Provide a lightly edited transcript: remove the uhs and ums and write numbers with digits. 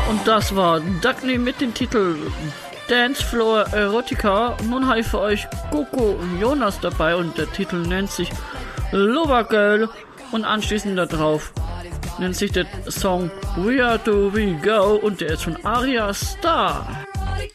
Und das war Dagny mit dem Titel Dance Floor Erotica. Nun habe ich für euch Coco und Jonas dabei und der Titel nennt sich Lover Girl und anschließend darauf nennt sich der Song Where Do We Go und der ist von Arya Star.